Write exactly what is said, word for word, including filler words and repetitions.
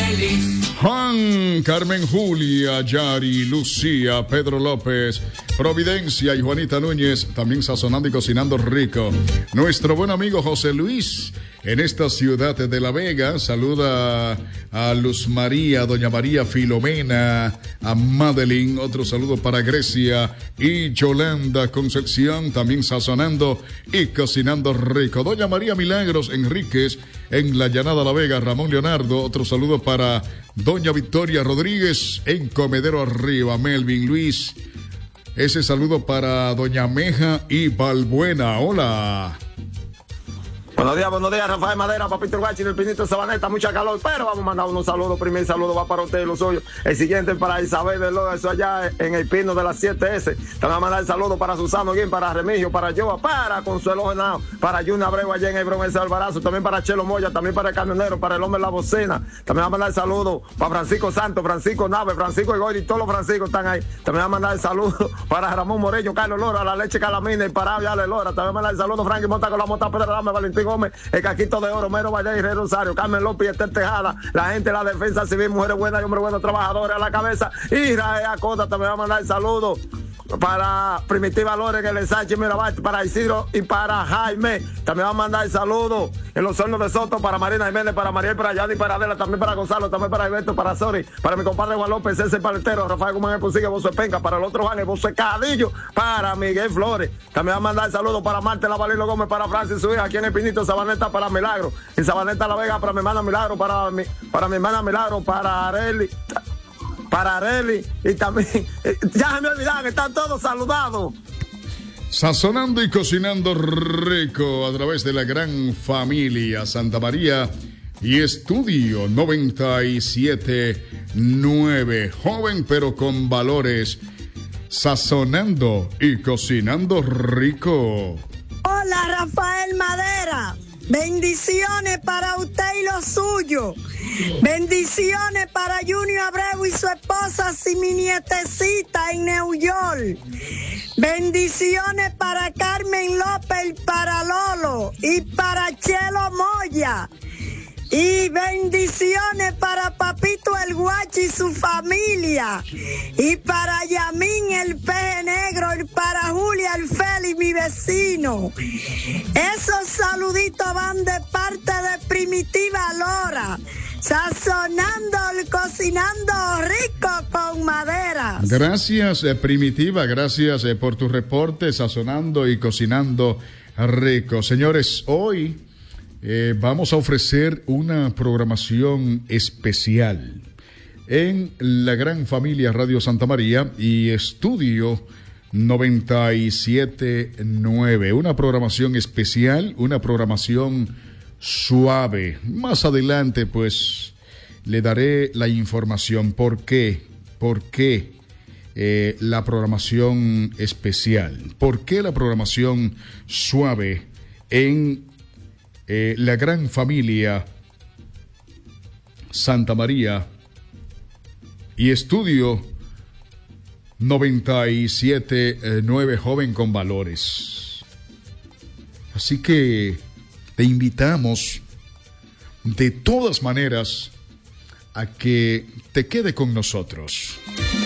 feliz. Juan, Carmen Julia, Yari, Lucía, Pedro López, Providencia y Juanita Núñez, también sazonando y cocinando rico. Nuestro buen amigo José Luis, en esta ciudad de La Vega, saluda a Luz María, Doña María Filomena, a Madeline, otro saludo para Grecia y Yolanda Concepción, también sazonando y cocinando rico. Doña María Milagros Enríquez, en la Llanada La Vega, Ramón Leonardo, otro saludo para Doña Victoria Rodríguez, en Comedero Arriba, Melvin Luis. Ese saludo para Doña Meja y Balbuena. Hola. Buenos días, buenos días, Rafael Madera, Papito Guachi, el Pinito Sabaneta, mucha calor, pero vamos a mandar unos saludos. Primer saludo va para usted y los suyos. El siguiente para Isabel de Loda, eso allá en el Pino de las siete ese. También vamos a mandar el saludo para Susano Guín, para Remigio, para Joa, para Consuelo Genao, para Juna Abreu allá en el Bron, ese Albarazo, también para Chelo Moya, también para el Camionero, para el Hombre de la Bocina. También vamos a mandar el saludo para Francisco Santos, Francisco Nave, Francisco Egoy y todos los Franciscos están ahí. También vamos a mandar el saludo para Ramón Moreño, Carlos Lora, la Leche Calamina, el Parado y Ale Lora. También vamos a mandar el saludo a Frankie Monta con la Mota Pedro Dame, Valentín Gómez, el Caquito de Oro, Mero Valle y Rey Rosario, Carmen López y Esther Tejada, la gente de la Defensa Civil, mujeres buenas y hombres buenos, trabajadores a la cabeza. Y Rae Acosta también va a mandar el saludo para Primitiva Lore, que le Sánchez Mirabal, para Isidro y para Jaime. También va a mandar el saludo en los hornos de Soto para Marina Jiménez, para Mariel, para Yanni, para Adela, también para Gonzalo, también para Alberto, para Sori, para mi compadre Juan López, ese paletero, Rafael Guzmán el Pusigue, Bozo Penca, para el otro Juan, el Bozo Cadillo, para Miguel Flores. También va a mandar el saludo para Marte Lavalilo Gómez, para Francis, su hija, aquí en el Pinito Sabaneta, para Milagro, en Sabaneta La Vega, para mi hermana Milagro, para mi, para mi hermana Milagro, para Areli, para Areli, y también, ya se me olvidaron, están todos saludados. Sazonando y cocinando rico a través de la gran familia Santa María y Estudio noventa y siete nueve. Joven pero con valores. Sazonando y cocinando rico. Hola, Rafael Madera. Bendiciones para usted y los suyos. Bendiciones para Junior Abreu y su esposa y mi nietecita en New York. Bendiciones para Carmen López, para Lolo y para Chelo Moya. Y bendiciones para Papito el Guachi y su familia. Y para Yamín el Peje Negro. Y para Julia el Félix, mi vecino. Esos saluditos van de parte de Primitiva Lora. Sazonando y cocinando rico con Madera. Gracias, eh, Primitiva. Gracias eh, por tu reporte. Sazonando y cocinando rico. Señores, hoy Eh, vamos a ofrecer una programación especial en la gran familia Radio Santa María y Estudio noventa y siete nueve. Una programación especial, una programación suave. Más adelante, pues, le daré la información. ¿Por qué? ¿Por qué eh, la programación especial? ¿Por qué la programación suave en Eh, la gran familia Santa María y Estudio noventa y siete nueve, Joven con Valores? Así que te invitamos de todas maneras a que te quede con nosotros.